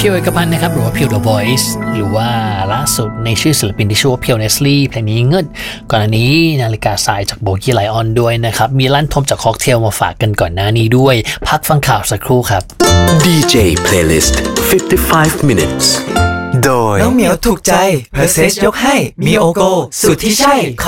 พียวเอกพันธ์นะครับหรือว่าพียว The Voice หรือว่าล่าสุดในชื่อศิลปินที่ชื่อว่าพียวเนสลี่เพลงนี้เงินก่อนอันนี้นาฬิกาทรายจากโบกี้ไลออนด้วยนะครับมีลั่นทมจากค็อกเทลมาฝากกันก่อนหน้านี้ด้วยพักฟังข่าวสักครู่ครับ DJ Playlist 55 minutes โดยน้องเหมียวถูกใจเพอร์เซสยกให้มีโอโกสูตรที่ใช่